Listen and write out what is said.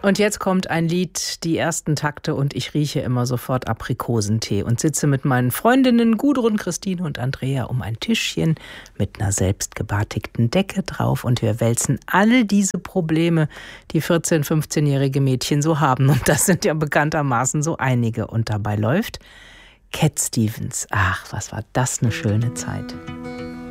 Und jetzt kommt ein Lied, die ersten Takte, und ich rieche immer sofort Aprikosentee und sitze mit meinen Freundinnen Gudrun, Christine und Andrea um ein Tischchen mit einer selbstgebartigten Decke drauf und wir wälzen all diese Probleme, die 14-, 15-jährige Mädchen so haben, und das sind ja bekanntermaßen so einige, und dabei läuft Cat Stevens. Ach, was war das eine schöne Zeit.